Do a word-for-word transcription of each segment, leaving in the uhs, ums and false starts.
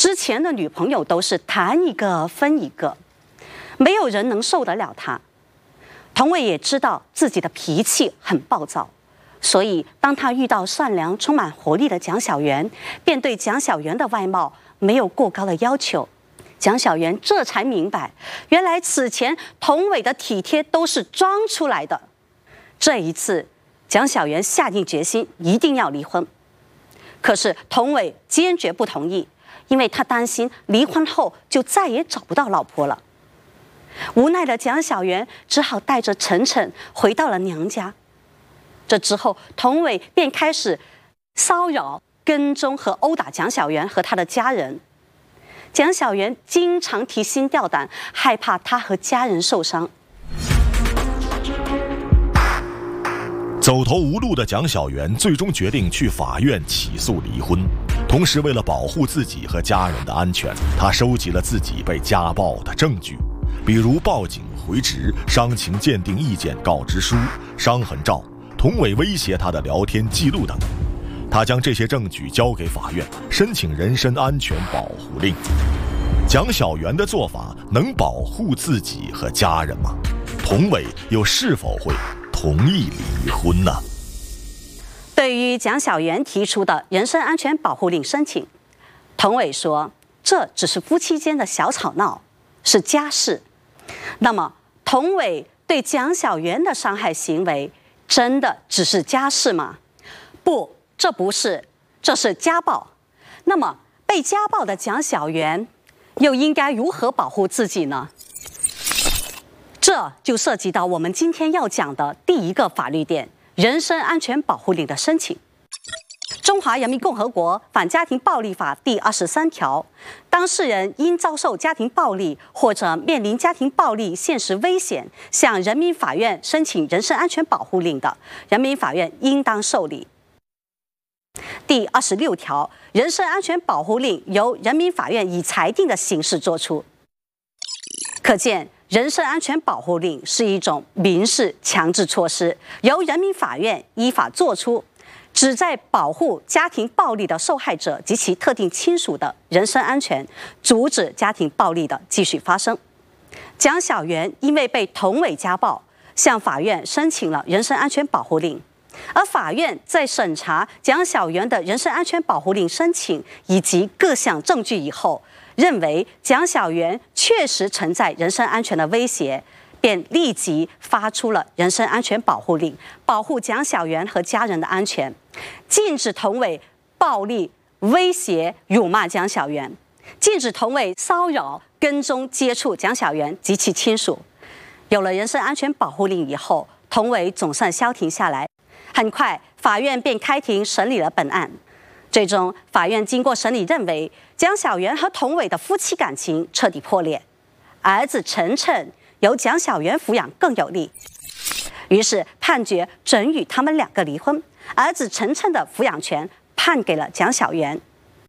之前的女朋友都是谈一个分一个，没有人能受得了他。童伟也知道自己的脾气很暴躁，所以当他遇到善良、充满活力的蒋小媛，便对蒋小媛的外貌没有过高的要求。蒋小媛这才明白，原来此前童伟的体贴都是装出来的。这一次，蒋小媛下定决心一定要离婚。可是童伟坚决不同意，因为他担心离婚后就再也找不到老婆了。无奈的蒋小媛只好带着晨晨回到了娘家。这之后，童伟便开始骚扰、跟踪和殴打蒋小媛和她的家人。蒋小媛经常提心吊胆，害怕她和家人受伤。 走投无路的蒋小媛最终决定去法院起诉离婚，同时为了保护自己和家人的安全，她收集了自己被家暴的证据，比如报警回执、伤情鉴定意见告知书、伤痕照、童伟威胁她的聊天记录等。她将这些证据交给法院，申请人身安全保护令。蒋小媛的做法能保护自己和家人吗？童伟又是否会同意离婚呢？ 对于蒋小媛提出的人身安全保护令申请，童伟说这只是夫妻间的小吵闹，是家事。那么童伟对蒋小媛的伤害行为真的只是家事吗？不，这不是，这是家暴。那么被家暴的蒋小媛又应该如何保护自己呢？这就涉及到我们今天要讲的第一个法律点——人身安全保护令的申请。中华人民共和国反家庭暴力法第二十三条，当事人因遭受家庭暴力或者面临家庭暴力现实危险，向人民法院申请人身安全保护令的，人民法院应当受理。第二十六条，人身安全保护令由人民法院以裁定的形式作出。可见，人身安全保护令是一种民事强制措施，由人民法院依法作出，旨在保护家庭暴力的受害者及其特定亲属的人身安全，阻止家庭暴力的继续发生。蒋小媛因为被童伟家暴，向法院申请了人身安全保护令，而法院在审查蒋小媛的人身安全保护令申请以及各项证据以后，认为蒋小媛确实存在人身安全的威胁，便立即发出了人身安全保护令，保护蒋小媛和家人的安全，禁止童伟暴力、威胁、辱骂蒋小媛，禁止童伟骚扰、跟踪、接触蒋小媛及其亲属。有了人身安全保护令以后，童伟总算消停下来。很快，法院便开庭审理了本案。最终，法院经过审理认为，蒋小媛和童伟的夫妻感情彻底破裂，儿子晨晨由蒋小媛抚养更有利，于是判决准予他们两个离婚，儿子晨晨的抚养权判给了蒋小媛。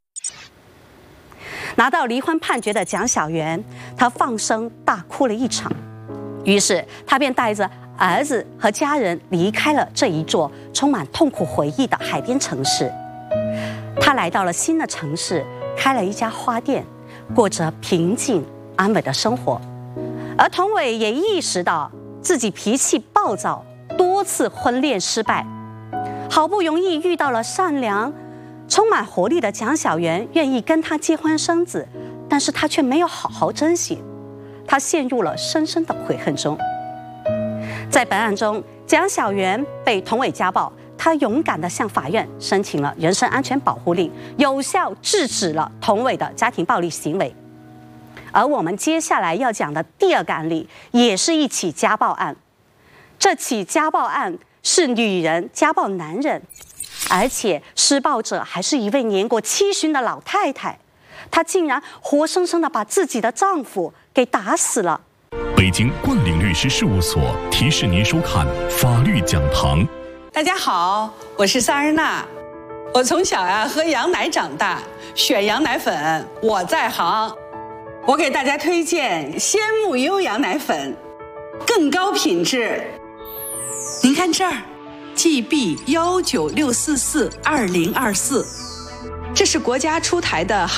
拿到离婚判决的蒋小媛，她放声大哭了一场，于是她便带着儿子和家人离开了这一座充满痛苦回忆的海边城市。他来到了新的城市，开了一家花店，过着平静安稳的生活。而童伟也意识到自己脾气暴躁，多次婚恋失败，好不容易遇到了善良、充满活力的蒋小媛，愿意跟他结婚生子，但是他却没有好好珍惜，他陷入了深深的悔恨中。在本案中，蒋小媛被童伟家暴，她勇敢地向法院申请了人身安全保护令，有效制止了童伟的家庭暴力行为。而我们接下来要讲的第二个案例，也是一起家暴案。这起家暴案是女人家暴男人，而且施暴者还是一位年过七旬的老太太，她竟然活生生地把自己的丈夫给打死了。 北京冠岭律师事务所提示您收看法律讲堂。 大家好，我是萨日娜。我从小呀喝羊奶长大，选羊奶粉我在行。我给大家推荐鲜木优羊奶粉，更高品质。您看这儿 ，G B 幺九六四四二零二四，这是国家出台的